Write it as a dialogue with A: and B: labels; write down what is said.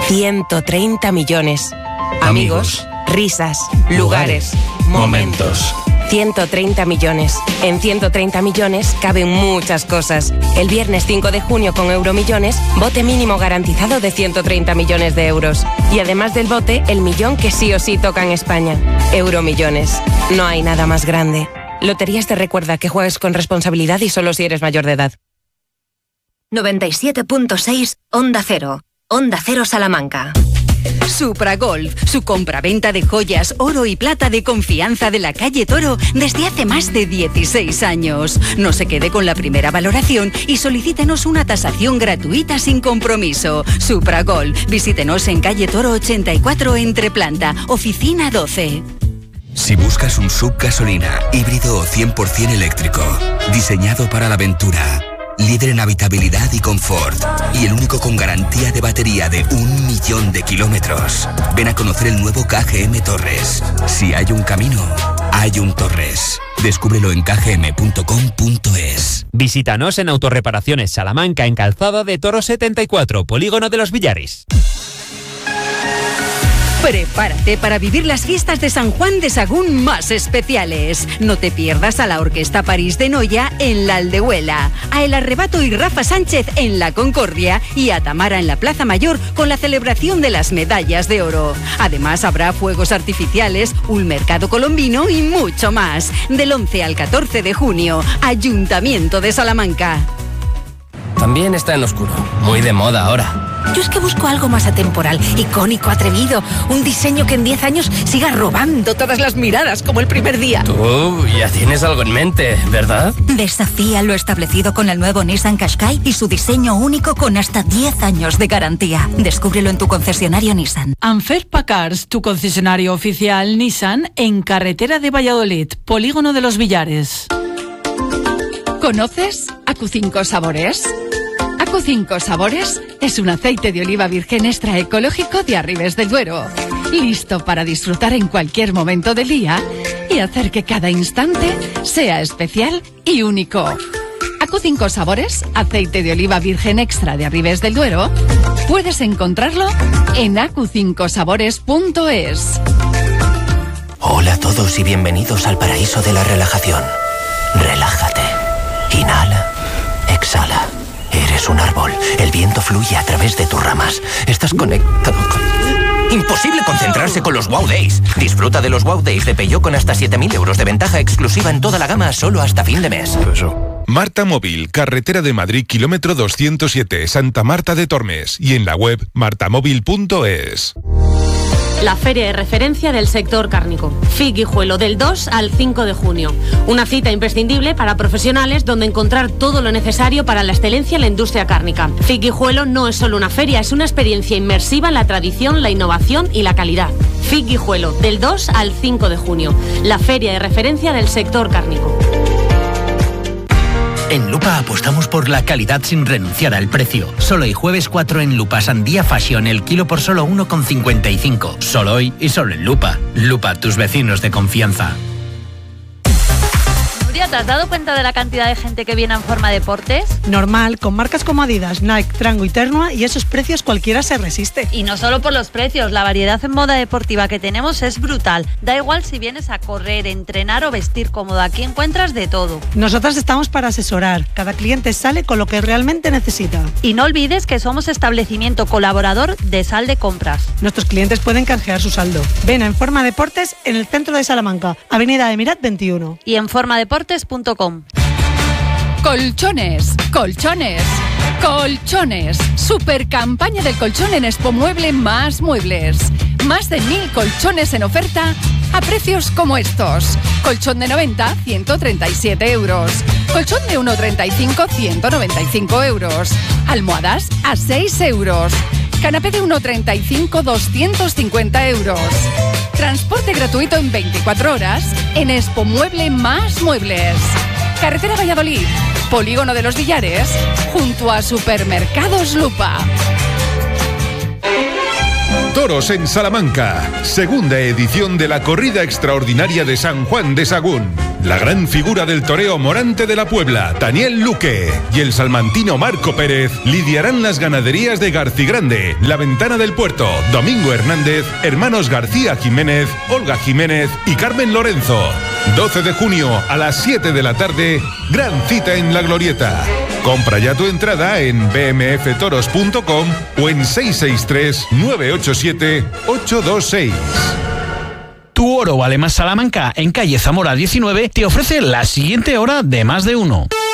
A: 130 millones. Amigos, risas, lugares, momentos. 130 millones. En 130 millones caben muchas cosas. El viernes 5 de junio con Euromillones, bote mínimo garantizado de 130 millones de euros. Y además del bote, el millón que sí o sí toca en España. Euromillones. No hay nada más grande. Loterías te recuerda que juegues con responsabilidad y solo si eres mayor de edad.
B: 97.6 Onda Cero. Onda Cero Salamanca.
C: Supragolf, su compraventa de joyas, oro y plata de confianza de la calle Toro desde hace más de 16 años. No se quede con la primera valoración y solicítenos una tasación gratuita sin compromiso. Supragolf, visítenos en calle Toro 84 Entreplanta, oficina 12.
D: Si buscas un SUV gasolina, híbrido o 100% eléctrico, diseñado para la aventura, líder en habitabilidad y confort, y el único con garantía de batería de 1 millón de kilómetros. Ven a conocer el nuevo KGM Torres. Si hay un camino, hay un Torres. Descúbrelo en kgm.com.es.
E: Visítanos en Autorreparaciones Salamanca, en Calzada de Toro 74, Polígono de los Villares.
C: Prepárate para vivir las fiestas de San Juan de Sagún más especiales. No te pierdas a la Orquesta París de Noya en la Aldehuela, a El Arrebato y Rafa Sánchez en la Concordia y a Tamara en la Plaza Mayor con la celebración de las medallas de oro. Además habrá fuegos artificiales, un mercado colombino y mucho más. Del 11 al 14 de junio, Ayuntamiento de Salamanca.
F: También está en oscuro, muy de moda ahora.
B: Yo es que busco algo más atemporal, icónico, atrevido. Un diseño que en 10 años siga robando todas las miradas como el primer día.
F: Tú ya tienes algo en mente, ¿verdad?
G: Desafía lo establecido con el nuevo Nissan Qashqai y su diseño único con hasta 10 años de garantía. Descúbrelo en tu concesionario Nissan.
H: Anferpa Cars, tu concesionario oficial Nissan en carretera de Valladolid, Polígono de los Villares.
I: ¿Conoces Acu5 Sabores? Acu5 Sabores es un aceite de oliva virgen extra ecológico de Arribes del Duero, listo para disfrutar en cualquier momento del día y hacer que cada instante sea especial y único. Acu5 Sabores, aceite de oliva virgen extra de Arribes del Duero, puedes encontrarlo en acu5sabores.es.
J: Hola a todos y bienvenidos al paraíso de la relajación. Relájate. Inhala. Exhala. Eres un árbol. El viento fluye a través de tus ramas. Estás conectado con... Imposible concentrarse con los Wow Days. Disfruta de los Wow Days de Peugeot con hasta 7.000 euros de ventaja exclusiva en toda la gama solo hasta fin de mes.
K: Marta Móvil, carretera de Madrid, kilómetro 207, Santa Marta de Tormes. Y en la web martamóvil.es.
L: La feria de referencia del sector cárnico. FIC Guijuelo, del 2 al 5 de junio. Una cita imprescindible para profesionales donde encontrar todo lo necesario para la excelencia en la industria cárnica. FIC Guijuelo no es solo una feria, es una experiencia inmersiva en la tradición, la innovación y la calidad. FIC Guijuelo, del 2 al 5 de junio. La feria de referencia del sector cárnico.
M: En Lupa apostamos por la calidad sin renunciar al precio. Solo hoy jueves 4 en Lupa Sandía Fashion, el kilo por solo 1,55. Solo hoy y solo en Lupa. Lupa, tus vecinos de confianza.
N: ¿Te has dado cuenta de la cantidad de gente que viene en Forma Deportes?
O: Normal, con marcas como Adidas, Nike, Trango y Ternua, y esos precios cualquiera se resiste.
N: Y no solo por los precios, la variedad en moda deportiva que tenemos es brutal. Da igual si vienes a correr, entrenar o vestir cómodo, aquí encuentras de todo.
O: Nosotras estamos para asesorar, cada cliente sale con lo que realmente necesita.
N: Y no olvides que somos establecimiento colaborador de Sal de Compras.
O: Nuestros clientes pueden canjear su saldo. Ven a Forma Deportes en el centro de Salamanca, Avenida Emirat 21.
N: Y en formadeportes.com.
I: Colchones, colchones, colchones. Super campaña del colchón en Expo Mueble más Muebles. Más de 1.000 colchones en oferta a precios como estos. Colchón de 90, 137 euros. Colchón de 1,35, 195 euros. Almohadas a 6 euros. Canapé de 1,35, 250 euros. Transporte gratuito en 24 horas en Expo Mueble más Muebles. Carretera Valladolid, Polígono de los Villares, junto a Supermercados Lupa.
K: Toros en Salamanca, segunda edición de la corrida extraordinaria de San Juan de Sagún. La gran figura del toreo morante de la Puebla, Daniel Luque, y el salmantino Marco Pérez lidiarán las ganaderías de Garcigrande, La Ventana del Puerto, Domingo Hernández, hermanos García Jiménez, Olga Jiménez y Carmen Lorenzo. 12 de junio a las 7 de la tarde, gran cita en La Glorieta. Compra ya tu entrada en bmftoros.com o en 663-987-826.
P: Tu Oro Vale Más Salamanca, en calle Zamora 19, te ofrece la siguiente hora de Más de Uno.